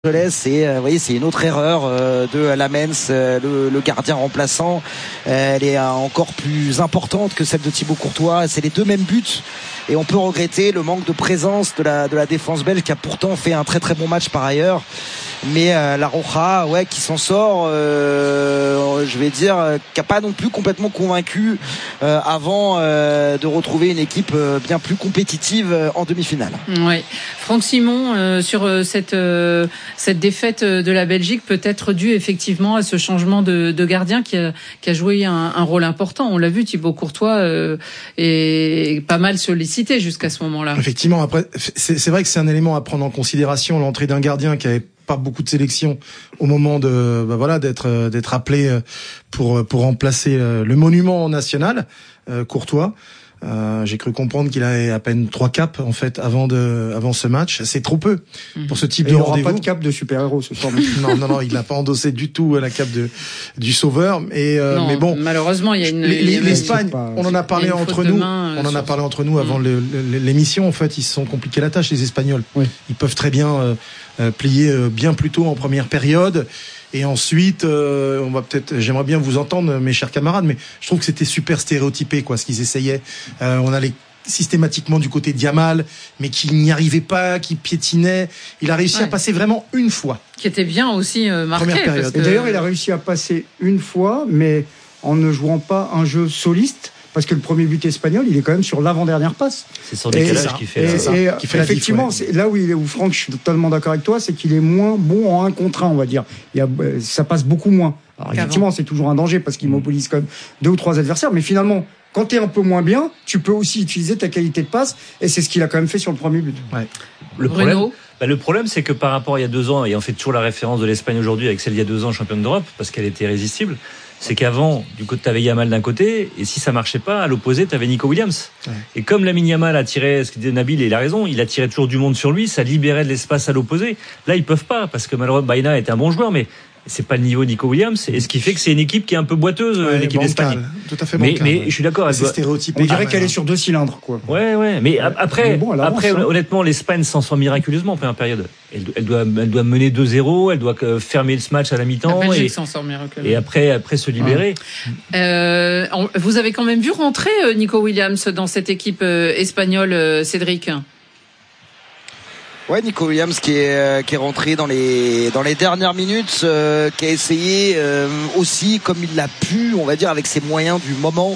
Et vous voyez, c'est une autre erreur de Lamens, le gardien remplaçant. Elle est encore plus importante que celle de Thibaut Courtois. C'est les deux mêmes buts. Et on peut regretter le manque de présence de la défense belge qui a pourtant fait un très très bon match par ailleurs. Mais la Roja, qui s'en sort, je vais dire, qui n'a pas non plus complètement convaincu avant de retrouver une équipe bien plus compétitive en demi-finale. Ouais. Franck Simon, sur cette défaite de la Belgique peut être due effectivement à ce changement de gardien qui a joué un rôle important. On l'a vu, Thibaut Courtois est pas mal sollicité jusqu'à ce moment-là. Effectivement, après, c'est vrai que c'est un élément à prendre en considération, l'entrée d'un gardien qui avait pas beaucoup de sélection au moment d'être appelé pour remplacer le monument national, Courtois. J'ai cru comprendre qu'il avait à peine 3 caps en fait avant ce match. C'est trop peu pour ce type de rendez-vous. Il n'aura pas de cap de super-héros ce soir. Non, il n'a pas endossé du tout la cape du sauveur. Mais bon, malheureusement, il y a l'Espagne. On en a parlé entre nous. On en a parlé entre nous avant l'émission. En fait, ils se sont compliqués la tâche, les Espagnols. Oui. Ils peuvent très bien plier bien plus tôt en première période. Et ensuite, j'aimerais bien vous entendre, mes chers camarades, mais je trouve que c'était super stéréotypé, ce qu'ils essayaient. On allait systématiquement du côté de Yamal, mais qui n'y arrivait pas, qui piétinait. Il a réussi à passer vraiment une fois. Qui était bien aussi marqué. Première période. Et d'ailleurs, il a réussi à passer une fois, mais en ne jouant pas un jeu soliste. Parce que le premier but espagnol, il est quand même sur l'avant-dernière passe. C'est son décalage qui fait effectivement, c'est là où Franck, je suis totalement d'accord avec toi, c'est qu'il est moins bon en 1 contre 1, on va dire. Ça passe beaucoup moins. Alors effectivement, c'est toujours un danger parce qu'il mobilise quand même 2 ou 3 adversaires, mais finalement, quand t'es un peu moins bien, tu peux aussi utiliser ta qualité de passe, et c'est ce qu'il a quand même fait sur le premier but. Ouais. Le problème, c'est que par rapport à il y a 2 ans, et on fait toujours la référence de l'Espagne aujourd'hui avec celle d'il y a 2 ans, championne d'Europe, parce qu'elle était irrésistible. C'est qu'avant, du côté, t'avais Yamal d'un côté, et si ça marchait pas, à l'opposé, t'avais Nico Williams. Ouais. Et comme Lamine Yamal a tiré, ce que disait Nabil, et il a raison, il a tiré toujours du monde sur lui, ça libérait de l'espace à l'opposé. Là, ils peuvent pas, parce que malheureusement, Baena était un bon joueur, mais c'est pas le niveau Nico Williams, et ce qui fait que c'est une équipe qui est un peu boiteuse, l'équipe d'Espagne. Tout à fait bancal. Mais je suis d'accord. C'est stéréotypé. On dirait qu'elle est sur 2 cylindres, quoi. Ouais. Mais après, honnêtement, l'Espagne s'en sort miraculeusement en première période. Elle doit mener 2-0, elle doit fermer ce match à la mi-temps. La Belgique s'en sort miraculeusement. Et après se libérer. Vous avez quand même vu rentrer Nico Williams dans cette équipe espagnole, Cédric? Ouais, Nico Williams qui est rentré dans les dernières minutes, qui a essayé aussi comme il l'a pu, on va dire avec ses moyens du moment,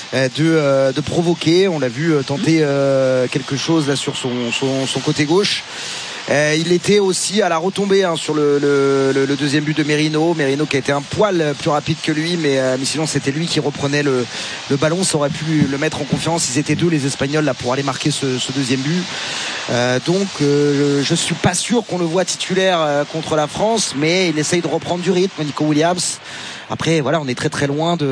de provoquer. On l'a vu tenter quelque chose là sur son côté gauche. Il était aussi à la retombée sur le deuxième but de Merino qui a été un poil plus rapide que lui, mais sinon c'était lui qui reprenait le ballon. Ça aurait pu le mettre en confiance. Ils étaient 2 les Espagnols là pour aller marquer ce deuxième but. Donc je suis pas sûr qu'on le voit titulaire contre la France, mais il essaye de reprendre du rythme, Nico Williams. Après, voilà, on est très très loin de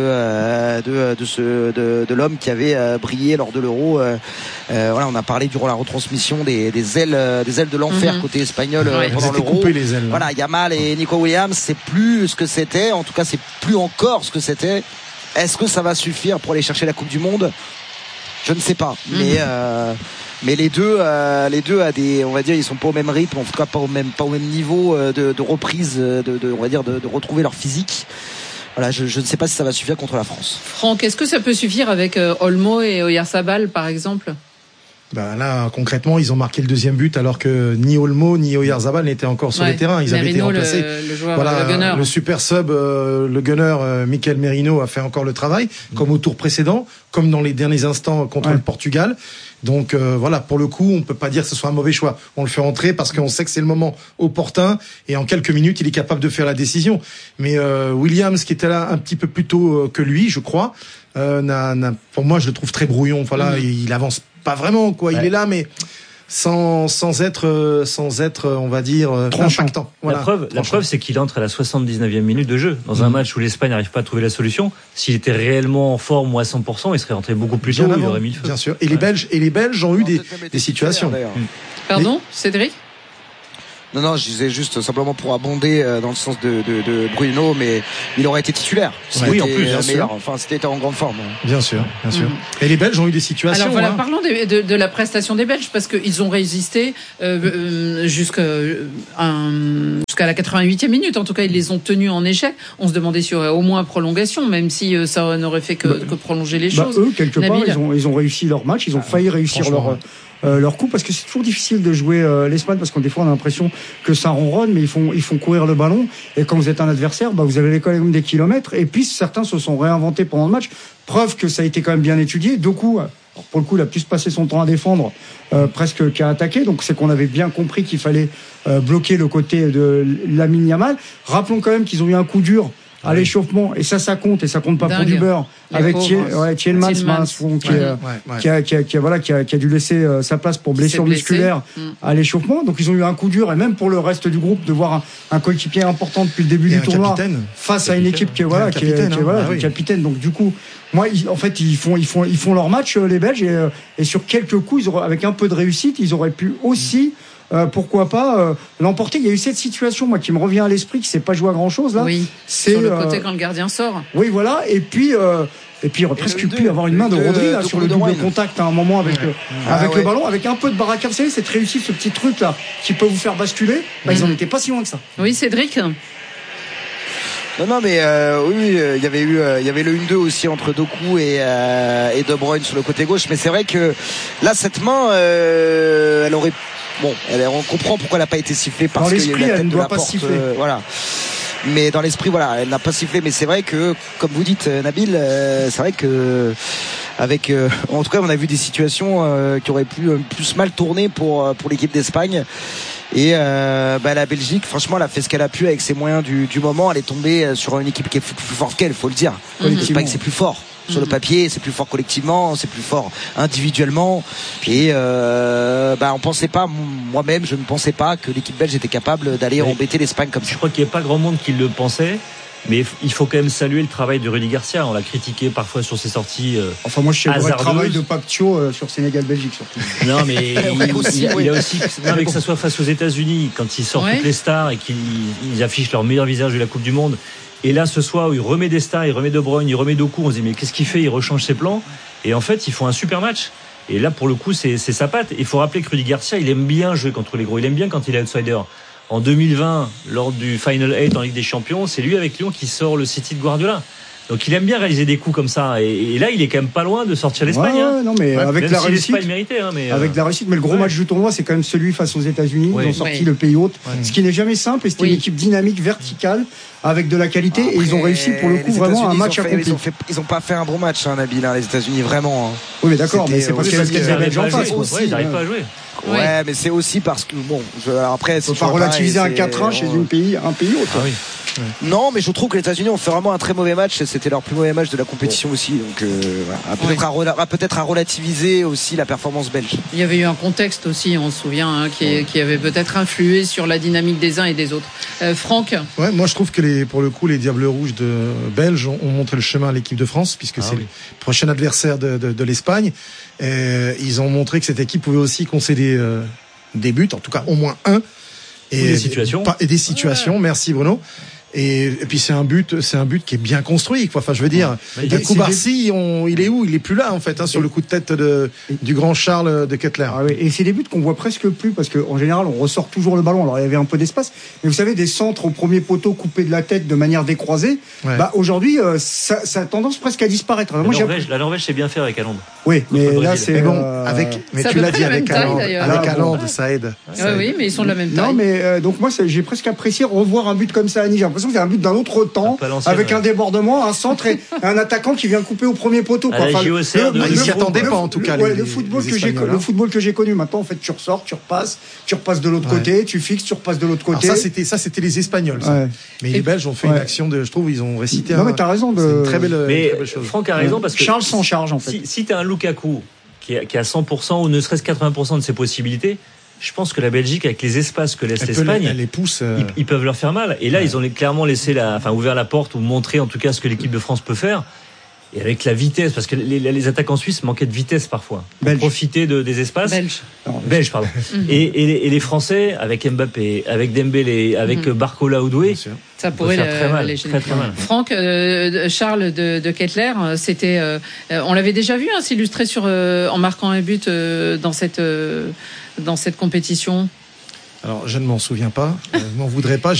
l'homme qui avait brillé lors de l'Euro. On a parlé durant la retransmission des ailes de l'enfer côté espagnol pendant l'Euro. Voilà, Yamal et Nico Williams, c'est plus ce que c'était. En tout cas, c'est plus encore ce que c'était. Est-ce que ça va suffire pour aller chercher la Coupe du Monde ? Je ne sais pas. Mais les deux à des, on va dire, ils sont pas au même rythme, en tout cas pas au même niveau de reprise, on va dire de retrouver leur physique. Voilà, je ne sais pas si ça va suffire contre la France. Franck, est-ce que ça peut suffire avec Olmo et Oyarzabal, par exemple ? Là, concrètement, ils ont marqué le deuxième but alors que ni Olmo ni Oyarzabal n'étaient encore sur le terrain. Ils avaient été remplacés. Le joueur, le gunner. Le super sub, le gunner Mikel Merino a fait encore le travail, comme au tour précédent, comme dans les derniers instants contre le Portugal. Donc pour le coup, on peut pas dire que ce soit un mauvais choix. On le fait entrer parce qu'on sait que c'est le moment opportun et en quelques minutes, il est capable de faire la décision. Mais Williams, qui était là un petit peu plus tôt que lui, je crois, pour moi, je le trouve très brouillon. Il avance pas vraiment, quoi. Ouais. Il est là, mais sans être, on va dire, impactant. Voilà. La preuve, c'est qu'il entre à la 79e minute de jeu. Dans un match où l'Espagne n'arrive pas à trouver la solution, s'il était réellement en forme ou à 100%, il serait rentré beaucoup plus tôt, il aurait mis le feu. Bien sûr. Et les Belges ont eu des situations. Pardon, Cédric ? Non, je disais juste simplement pour abonder dans le sens de Bruno, mais il aurait été titulaire. Oui, en plus, bien meilleur. Enfin, c'était en grande forme. Bien sûr. Et les Belges ont eu des situations. Alors voilà, parlons de la prestation des Belges, parce qu'ils ont résisté jusqu'à la 88e minute. En tout cas, ils les ont tenus en échec. On se demandait sur au moins prolongation, même si ça n'aurait fait que prolonger les choses. Eux, quelque part, ils ont réussi leur match. Ils ont failli réussir leur coup, parce que c'est toujours difficile de jouer l'Espagne, parce que des fois on a l'impression que ça ronronne, mais ils font courir le ballon, et quand vous êtes un adversaire, vous avez quand même des kilomètres, et puis certains se sont réinventés pendant le match, preuve que ça a été quand même bien étudié. Doku, pour le coup, il a plus passé son temps à défendre presque qu'à attaquer, donc c'est qu'on avait bien compris qu'il fallait bloquer le côté de Lamine Yamal. Rappelons quand même qu'ils ont eu un coup dur à l'échauffement, et ça compte, et ça compte pas pour du beurre, avec Tielemans qui a dû laisser sa place pour blessure musculaire à l'échauffement. Donc ils ont eu un coup dur, et même pour le reste du groupe, de voir un coéquipier important depuis le début du tournoi face à une équipe qui est capitaine. Donc du coup, ils font leur match, les Belges, et sur quelques coups, avec un peu de réussite, ils auraient pu aussi pourquoi pas l'emporter. Il y a eu cette situation, moi, qui me revient à l'esprit, qui s'est pas joué à grand chose là. Oui. C'est sur le côté quand le gardien sort. Oui, voilà. Et puis il aurait presque pu avoir une main de Rodri là, sur le double contact à un moment avec le ballon, avec un peu de baraka. Vous savez, cette réussite, ce petit truc là, qui peut vous faire basculer. Ils en étaient pas si loin que ça. Oui, Cédric. Non, mais oui, il y avait le 1-2 aussi entre Doku et De Bruyne sur le côté gauche. Mais c'est vrai que là, cette main, elle aurait. Bon, on comprend pourquoi elle n'a pas été sifflée, parce qu'il y a eu la tête de la porte. Voilà. Mais dans l'esprit, voilà, elle n'a pas sifflé. Mais c'est vrai que, comme vous dites, Nabil, c'est vrai que en tout cas, on a vu des situations qui auraient pu plus mal tourner pour l'équipe d'Espagne. Et la Belgique, franchement, elle a fait ce qu'elle a pu avec ses moyens du moment. Elle est tombée sur une équipe qui est plus forte qu'elle, faut le dire. L'Espagne, c'est plus fort. Sur le papier, c'est plus fort collectivement, c'est plus fort individuellement, et on pensait pas, moi-même je ne pensais pas que l'équipe belge était capable d'aller embêter l'Espagne comme ça. Je crois qu'il n'y a pas grand monde qui le pensait, mais il faut quand même saluer le travail de Rudy Garcia. On l'a critiqué parfois sur ses sorties moi je sais le travail de Pactio sur Sénégal-Belgique surtout. Non, mais il a aussi mais que ça soit face aux États-Unis, quand il sort toutes les stars et qu'ils affichent leur meilleur visage de la Coupe du Monde. Et là, ce soir, où il remet des stars, il remet De Bruyne, il remet Doku, on se dit mais qu'est-ce qu'il fait? Il rechange ses plans. Et en fait, ils font un super match. Et là, pour le coup, c'est sa patte. Il faut rappeler que Rudy Garcia, il aime bien jouer contre les gros. Il aime bien quand il est outsider. En 2020, lors du Final 8 en Ligue des Champions, c'est lui avec Lyon qui sort le City de Guardiola. Donc il aime bien réaliser des coups comme ça, et là il est quand même pas loin de sortir l'Espagne. Non, mais avec la réussite, l'Espagne méritait, avec la réussite. Mais le gros match du tournoi, c'est quand même celui face aux États-Unis. Ils ont sorti le pays hôte, ce qui n'est jamais simple. Et c'était une équipe dynamique, verticale, avec de la qualité. Après, et ils ont réussi pour le coup vraiment un match accompli. Ils ont pas fait un bon match, Nabil, les États-Unis, vraiment. Oui, mais d'accord, mais c'est parce qu'il y a des Belges en face. Ils n'arrivent pas à jouer. Ouais, mais c'est aussi parce que après, faut pas relativiser un 4-1 chez un pays autre. Non, mais je trouve que les États-Unis ont fait vraiment un très mauvais match. C'était leur plus mauvais match de la compétition aussi. Donc, peut-être à relativiser aussi la performance belge. Il y avait eu un contexte aussi, on se souvient, qui avait peut-être influé sur la dynamique des uns et des autres. Franck. Ouais, moi je trouve que pour le coup, les Diables Rouges belges ont montré le chemin à l'équipe de France, puisque c'est le prochain adversaire de l'Espagne. Ils ont montré que cette équipe pouvait aussi concéder des buts, en tout cas au moins un. Et des situations. Des situations. Merci Bruno. Et puis c'est un but qui est bien construit, quoi. Enfin, je veux dire, Koubarsi, il est où? Il est plus là en fait, sur le coup de tête du grand Charles de Kettler. Ah oui. Et c'est des buts qu'on voit presque plus, parce qu'en général on ressort toujours le ballon. Alors il y avait un peu d'espace, mais vous savez, des centres au premier poteau coupés de la tête de manière décroisée. Aujourd'hui, ça a tendance presque à disparaître. Alors, la Norvège sait bien faire avec Haaland. Oui, mais là c'est bon. Mais tu l'as dit avec Haaland, ça aide. Oui, mais ils sont de la même taille. Non, mais donc moi j'ai presque apprécié revoir un but comme ça à Niger. C'est un but d'un autre temps, avec un débordement, un centre et un attaquant qui vient couper au premier poteau. Ils s'y attendaient pas en tout cas. Le football que j'ai connu. Maintenant, en fait, tu ressors, tu repasses de l'autre côté, tu fixes, tu repasses de l'autre côté. Alors ça c'était les Espagnols. Mais les Belges ont fait une action je trouve, ils ont récité. Non, mais t'as raison. C'est une très belle chose. Franck a raison, parce que Charles s'en charge en fait. Si t'as un Lukaku qui a 100% ou ne serait-ce 80% de ses possibilités, je pense que la Belgique, avec les espaces que laisse l'Espagne, elle les pousse, ils peuvent leur faire mal. Et là, ils ont clairement ouvert la porte, ou montré en tout cas ce que l'équipe de France peut faire. Et avec la vitesse, parce que les attaquants suisses manquaient de vitesse parfois. Profiter des espaces. Belge, pardon. Et les Français, avec Mbappé, avec Dembélé, avec Barcola ou Doué, ça pourrait faire très mal. Très mal. Franck, Charles de Kettler, c'était, on l'avait déjà vu s'illustrer en marquant un but dans cette compétition. Alors, je ne m'en souviens pas. Je m'en voudrais pas.